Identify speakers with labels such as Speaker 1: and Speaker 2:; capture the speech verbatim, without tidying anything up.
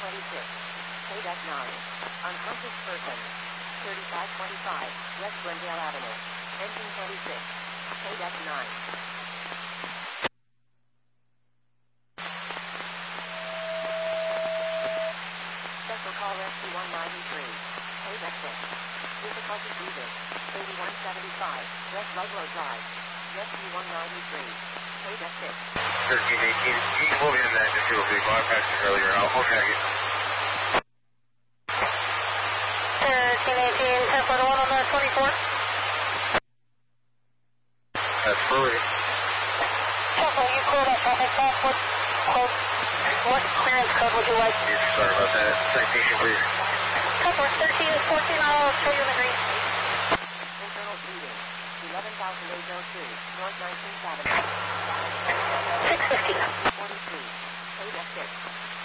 Speaker 1: twenty-six. K-Deck nine. Unconscious person. thirty-five twenty-five, West Glendale Avenue. Engine twenty-six. K-Deck nine. Special call Rescue one ninety-three. K-Deck six. Difficulty breathing. eighty-one seventy-five, West Ludlow Drive. Rescue one ninety-three. K-Deck six.
Speaker 2: thirteen eighteen, you can move in that just real big bypass earlier. I'll hold you.
Speaker 3: thirteen eighteen, ten foot one on North twenty-four.
Speaker 2: That's fluid.
Speaker 3: Temple, you cleared up traffic stop. What code? What clearance code would you like?
Speaker 2: Yeah, sorry about that. Citation, please.
Speaker 3: Temple, thirteen is fourteen, I'll show you in the green.
Speaker 1: Internal bleeding. eleven thousand eight oh two, North nineteenth Avenue.
Speaker 3: six fifty.
Speaker 1: forty-three. K-Deck six.